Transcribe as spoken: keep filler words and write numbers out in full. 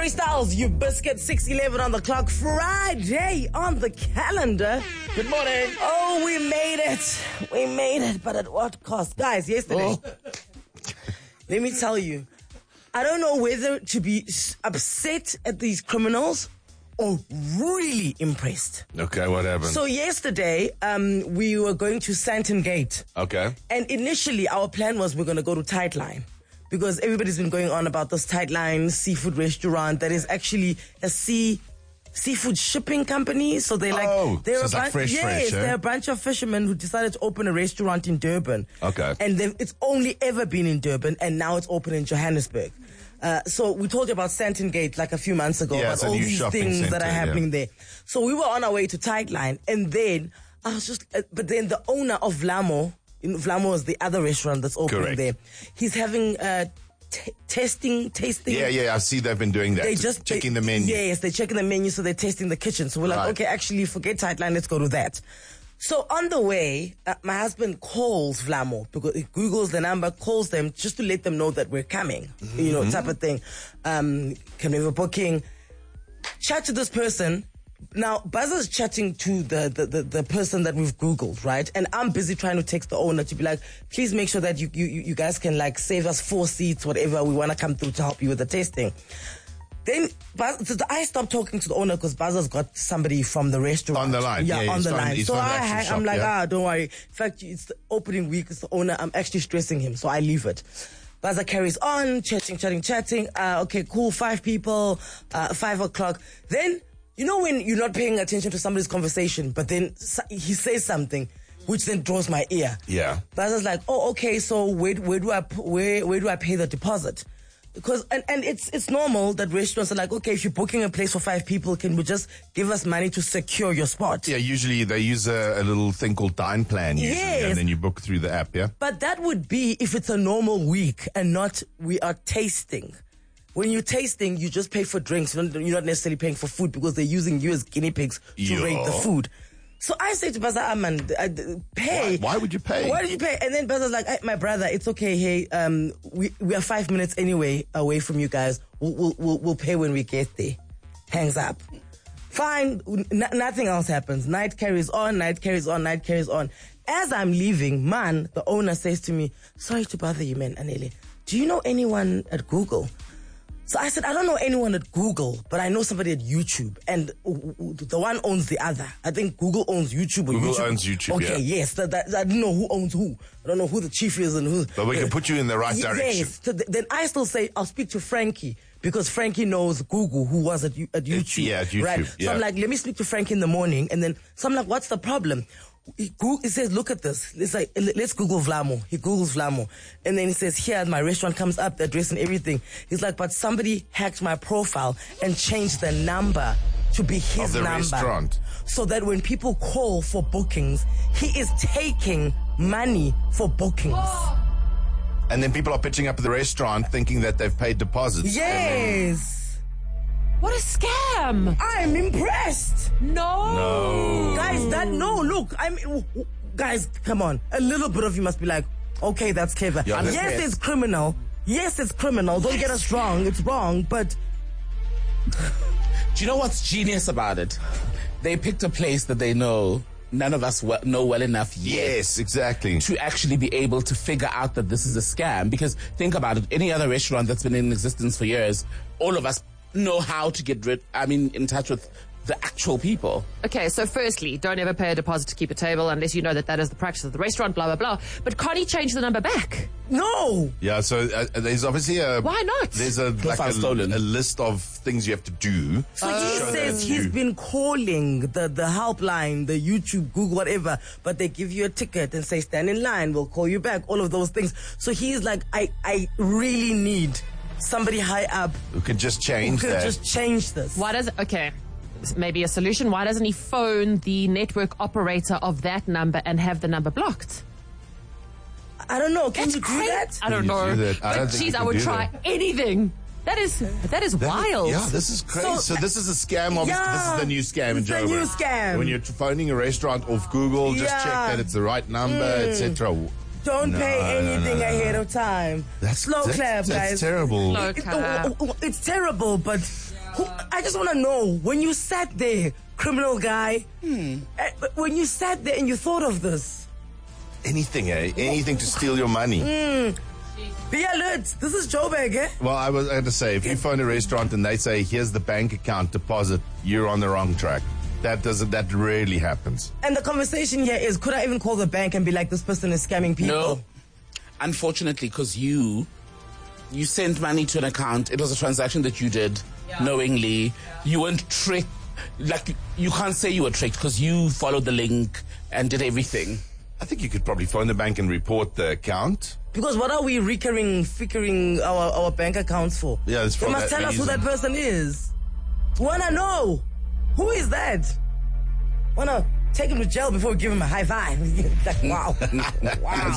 Harry Styles, You Biscuit, six eleven on the clock, Friday on the calendar. Good morning. Oh, we made it. We made it, but at what cost? Guys, yesterday, oh. Let me tell you, I don't know whether to be upset at these criminals or really impressed. Okay, what happened? So yesterday, um, we were going to Santon Gate. Okay. And initially, our plan was we're going to go to Tightline. Because everybody's been going on about this Tightline seafood restaurant that is actually a sea seafood shipping company. So they're like, oh, they're so a it's bunch, like fresh, yes, fresh, eh? they're a bunch of fishermen who decided to open a restaurant in Durban. Okay. And it's only ever been in Durban, and now it's open in Johannesburg. Uh, so we told you about Santon Gate like a few months ago, yeah, about all these things center, that are happening yeah. there. So we were on our way to Tightline, and then I was just, uh, but then the owner of Vlamo, in Vlamo is the other restaurant that's opening Correct. there. He's having uh, t- testing, tasting. Yeah, yeah, I see they've been doing that. They just checking they, the menu. Yes, they're checking the menu, so they're testing the kitchen. So we're like, Right. okay, actually, forget Tightline, let's go to that. So on the way, uh, my husband calls Vlamo because he Googles the number, calls them just to let them know that we're coming, mm-hmm. you know, type of thing. Um, can we have a booking? Chat to this person. Now, Buzzer's chatting to the, the, the, the person that we've Googled, right? And I'm busy trying to text the owner to be like, please make sure that you, you, you guys can like save us four seats, whatever. We want to come through to help you with the testing. Then Buzz, I stopped talking to the owner because Buzzer's got somebody from the restaurant. On the line. Yeah, Yeah, on he's the found- line. he's So found the I, actual hang- shop, I'm like, yeah. ah, don't worry. In fact, it's the opening week. It's the owner. I'm actually stressing him. So I leave it. Buzzer carries on, chatting, chatting, chatting. Uh, okay, cool. Five people, uh, five o'clock. Then, you know when you're not paying attention to somebody's conversation, but then he says something, which then draws my ear. Yeah. Buzzer's like, oh, okay, so where, where do I, where, where do I pay the deposit? Because, and, and it's, it's normal that restaurants are like, okay, if you're booking a place for five people, can we just give us money to secure your spot? Yeah, usually they use a, a little thing called Dine Plan usually, Yes. and then you book through the app, yeah? But that would be if it's a normal week and not we are tasting. When you're tasting, you just pay for drinks. You're not, you're not necessarily paying for food because they're using you as guinea pigs to Yo. rate the food. So I say to Baza, ah, man, uh, pay. Why, why would you pay? Why did you pay? And then Baza's like, hey, my brother, it's okay. Hey, um, we we are five minutes anyway away from you guys. We'll we'll we'll, we'll pay when we get there. Hangs up. Fine. N- nothing else happens. Night carries on. Night carries on. Night carries on. As I'm leaving, man, the owner says to me, "Sorry to bother you, man, Anele. Do you know anyone at Google?" So I said, I don't know anyone at Google, but I know somebody at YouTube. And the one owns the other. I think Google owns YouTube or Google YouTube. owns YouTube, Okay, yeah. yes. That, that, I don't know who owns who. I don't know who the chief is and who. But we can put you in the right Yes. direction. So th- then I still say, I'll speak to Frankie because Frankie knows Google, who was at, at YouTube. Yeah, at YouTube, Right? So yeah. I'm like, let me speak to Frankie in the morning. And then, so I'm like, what's the problem? He, Google, he says, look at this. It's like, let's Google Vlamo. He Googles Vlamo. And then he says, here, my restaurant comes up, the address and everything. He's like, but somebody hacked my profile and changed the number to be his Of the number. restaurant. So that when people call for bookings, he is taking money for bookings. And then people are pitching up at the restaurant thinking that they've paid deposits. Yes. What a scam! I'm impressed. No. No. Guys, that, no, look, I mean, w- w- guys, come on. A little bit of you must be like, okay, that's clever. Yeah, that's- yes, it's criminal. Yes, it's criminal. Don't get us wrong. It's wrong, but Do you know what's genius about it? They picked a place that they know none of us we- know well enough yet Yes, exactly. to actually be able to figure out that this is a scam. Because think about it, any other restaurant that's been in existence for years, all of us know how to get rid, I mean, in touch with the actual people. Okay, so firstly, don't ever pay a deposit to keep a table unless you know that that is the practice of the restaurant, blah, blah, blah. But can't he change the number back? no. Yeah, so uh, there's obviously a... Why not? There's a, like Profile a, stolen. a list of things you have to do. So to he show that says it's he's you. been calling the, the helpline, the YouTube, Google, whatever, but they give you a ticket and say, stand in line, we'll call you back, all of those things. So he's like, I, I really need somebody high up Who can just who change could that. just change this. Why does, okay, maybe a solution. Why doesn't he phone the network operator of that number and have the number blocked? I don't know. Can That's you do crazy. that? I don't Can you know. do that? I But don't think you geez, I can would do try that. anything. That is, that is That- wild. Yeah, this is crazy. So, So- this is a scam. Obviously, Yeah, this is the new scam in it's the Joburg. new scam. When you're phoning a restaurant off Google, just Yeah. check that it's the right number, et cetera. Don't No, pay no, no, anything no, no. ahead of time. That's Slow that's, clap, that's guys. terrible. Slow It- clap. oh, oh, oh, it's terrible, but Who, I just want to know, when you sat there, criminal guy, hmm. uh, when you sat there and you thought of this. Anything, eh? Anything to steal your money. Mm. Be alert. This is Joburg, eh? Well, I was going to say, if you phone a restaurant and they say, here's the bank account deposit, you're on the wrong track. That doesn't, that rarely happens. And the conversation here is, could I even call the bank and be like, this person is scamming people? No. Unfortunately, because you, you sent money to an account. It was a transaction that you did yeah. knowingly. Yeah. You weren't tricked. Like, you can't say you were tricked because you followed the link and did everything. I think you could probably phone the bank and report the account. Because what are we recurring, figuring our, our bank accounts for? Yeah, it's for They must that tell reason. us who that person is. Wanna know? Who is that? Wanna take him to jail before we give him a high five? Like, wow. Wow.